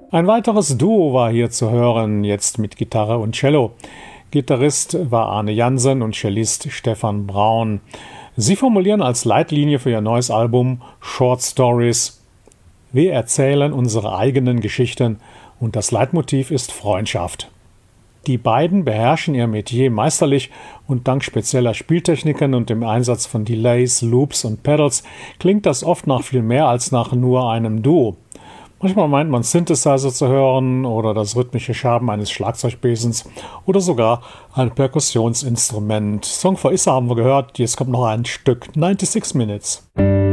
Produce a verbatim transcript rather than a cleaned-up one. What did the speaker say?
Ein weiteres Duo war hier zu hören, jetzt mit Gitarre und Cello. Gitarrist war Arne Jansen und Cellist Stefan Braun. Sie formulieren als Leitlinie für ihr neues Album Short Stories: Wir erzählen unsere eigenen Geschichten und das Leitmotiv ist Freundschaft. Die beiden beherrschen ihr Metier meisterlich und dank spezieller Spieltechniken und dem Einsatz von Delays, Loops und Pedals klingt das oft nach viel mehr als nach nur einem Duo. Manchmal meint man Synthesizer zu hören oder das rhythmische Schaben eines Schlagzeugbesens oder sogar ein Perkussionsinstrument. Song for Issa haben wir gehört, jetzt kommt noch ein Stück, sechsundneunzig Minutes.